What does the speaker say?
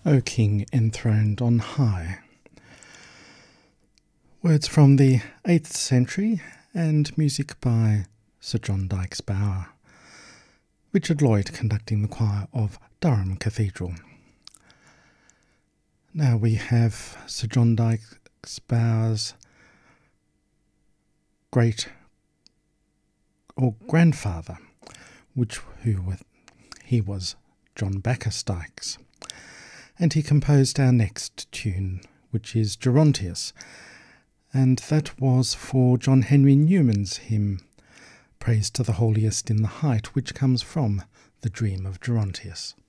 O King enthroned on high. Words from the 8th century and music by Sir John Dykes Bower. Richard Lloyd conducting the choir of Durham Cathedral. Now we have Sir John Dykes Bower's grandfather, he was John Bacchus Dykes, and he composed our next tune, which is Gerontius, and that was for John Henry Newman's hymn Praise to the Holiest in the Height, which comes from the Dream of Gerontius.